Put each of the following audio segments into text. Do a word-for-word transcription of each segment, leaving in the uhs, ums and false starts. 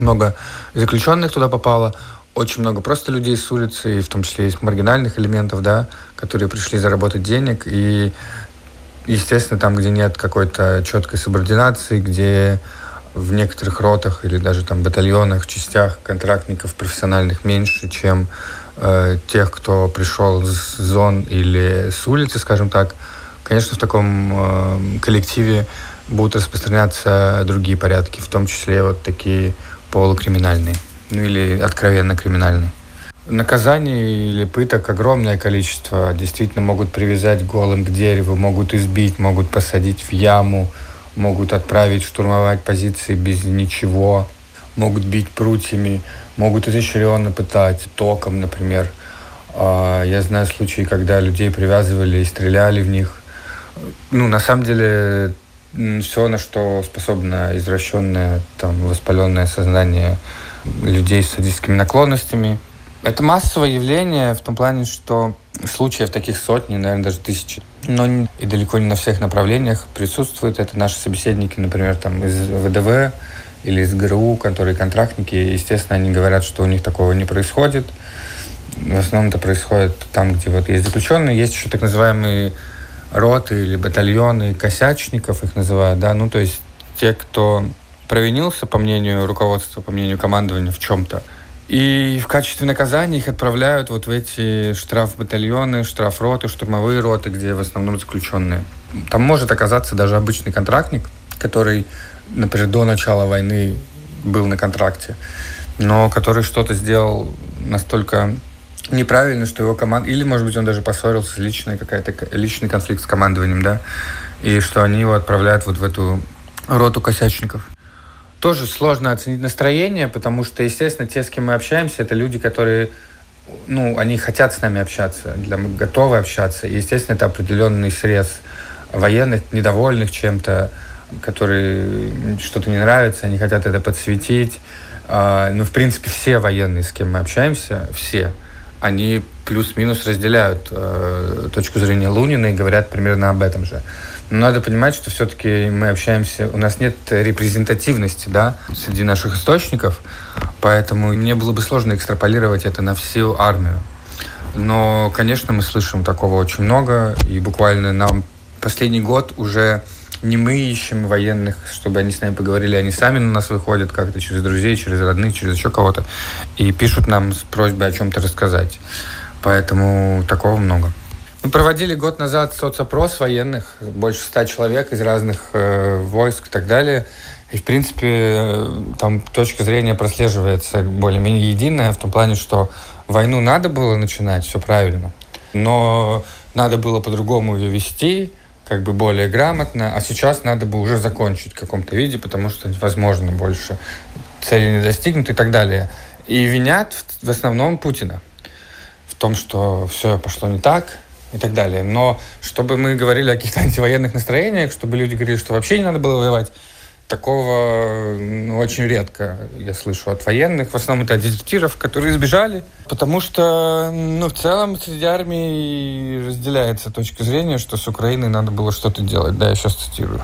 Много заключенных туда попало, очень много просто людей с улицы, и в том числе из маргинальных элементов, да, которые пришли заработать денег. И, естественно, там, где нет какой-то четкой субординации, где в некоторых ротах или даже там батальонах, частях контрактников профессиональных меньше, чем э, тех, кто пришел с зон или с улицы, скажем так, конечно, в таком э, коллективе будут распространяться другие порядки, в том числе вот такие полукриминальные, ну или откровенно криминальные. Наказаний или пыток огромное количество. Действительно могут привязать голым к дереву, могут избить, могут посадить в яму, могут отправить штурмовать позиции без ничего, могут бить прутьями, могут изощренно пытать током, например. Я знаю случаи, когда людей привязывали и стреляли в них. Ну, на самом деле, все, на что способно извращенное, там, воспаленное сознание людей с садистскими наклонностями. Это массовое явление в том плане, что случаев таких сотни, наверное, даже тысячи. Но и далеко не на всех направлениях присутствуют. Это наши собеседники, например, там, из ВДВ или из ГРУ, которые контрактники. Естественно, они говорят, что у них такого не происходит. В основном это происходит там, где вот есть заключенные. Есть еще так называемые роты или батальоны косячников, их называют, да, ну, то есть те, кто провинился, по мнению руководства, по мнению командования в чем-то, и в качестве наказания их отправляют вот в эти штрафбатальоны, штрафроты, штурмовые роты, где в основном заключенные. Там может оказаться даже обычный контрактник, который, например, до начала войны был на контракте, но который что-то сделал настолько неправильно, что его команда... Или, может быть, он даже поссорился, личный какая-то личный конфликт с командованием, да, и что они его отправляют вот в эту роту косячников. Тоже сложно оценить настроение, потому что, естественно, те, с кем мы общаемся, это люди, которые, ну, они хотят с нами общаться, для, готовы общаться. И, естественно, это определенный срез военных, недовольных чем-то, которые что-то не нравится, они хотят это подсветить. Ну, в принципе, все военные, с кем мы общаемся, все, они плюс-минус разделяют э, точку зрения Лунина и говорят примерно об этом же. Но надо понимать, что все-таки мы общаемся, у нас нет репрезентативности, да, среди наших источников, поэтому мне было бы сложно экстраполировать это на всю армию. Но, конечно, мы слышим такого очень много, и буквально нам последний год уже не мы ищем военных, чтобы они с нами поговорили, они сами на нас выходят как-то через друзей, через родных, через еще кого-то, и пишут нам с просьбой о чем-то рассказать. Поэтому такого много. Мы проводили год назад соцопрос военных, больше ста человек из разных э, войск и так далее. И, в принципе, э, там точка зрения прослеживается более-менее единая, в том плане, что войну надо было начинать, все правильно, но надо было по-другому ее вести, как бы более грамотно, а сейчас надо бы уже закончить в каком-то виде, потому что невозможно больше, цели не достигнуты и так далее. И винят в основном Путина в том, что все пошло не так и так далее. Но чтобы мы говорили о каких-то антивоенных настроениях, чтобы люди говорили, что вообще не надо было воевать, такого, ну, очень редко я слышу от военных. В основном это от дезертиров, которые сбежали. Потому что, ну, в целом среди армии разделяется точка зрения, что с Украиной надо было что-то делать. Да, я сейчас цитирую.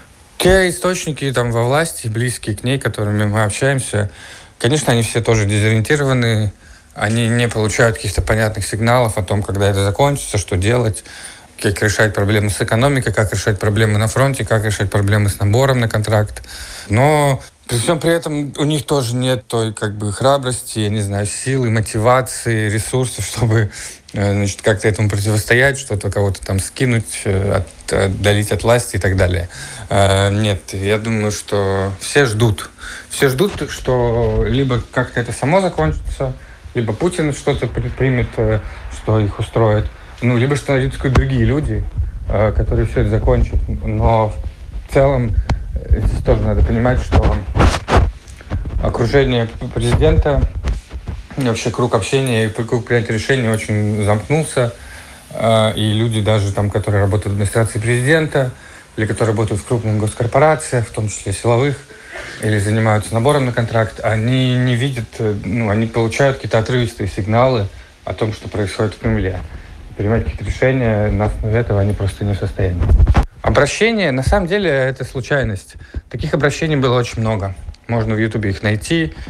Те источники там во власти, близкие к ней, которыми мы общаемся, конечно, они все тоже дезориентированы. Они не получают каких-то понятных сигналов о том, когда это закончится, что делать, как решать проблемы с экономикой, как решать проблемы на фронте, как решать проблемы с набором на контракт. Но при всем при этом у них тоже нет той, как бы, храбрости, я не знаю, силы, мотивации, ресурсов, чтобы, значит, как-то этому противостоять, что-то кого-то там скинуть, от, отдалить от власти и так далее. Нет, я думаю, что все ждут. Все ждут, что либо как-то это само закончится, либо Путин что-то предпримет, что их устроит, ну, либо что найдутся другие люди, которые все это закончат. Но в целом здесь тоже надо понимать, что окружение президента, вообще круг общения и круг принятия решений очень замкнулся. И люди даже там, которые работают в администрации президента, или которые работают в крупных госкорпорациях, в том числе силовых, или занимаются набором на контракт, они не видят, ну, они получают какие-то отрывистые сигналы о том, что происходит в Кремле. Принимать какие-то решения на основе этого они просто не в состоянии. Обращение, на самом деле, это случайность. Таких обращений было очень много. Можно в Ютубе их найти.